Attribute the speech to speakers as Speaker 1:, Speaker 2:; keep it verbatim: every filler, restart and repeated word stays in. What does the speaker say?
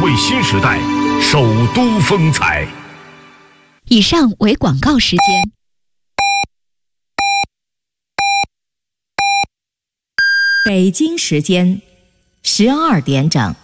Speaker 1: 味新时代，首都风采。
Speaker 2: 以上为广告时间。
Speaker 3: 北京时间十二点整。